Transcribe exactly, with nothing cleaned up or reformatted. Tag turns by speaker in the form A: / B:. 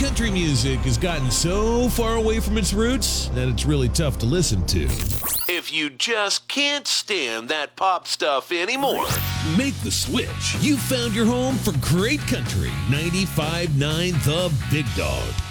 A: country music has gotten so far away from its roots that it's really tough to listen to. If you just can't stand that pop stuff anymore, make the switch. You found your home for great country. ninety-five point nine The Big Dog.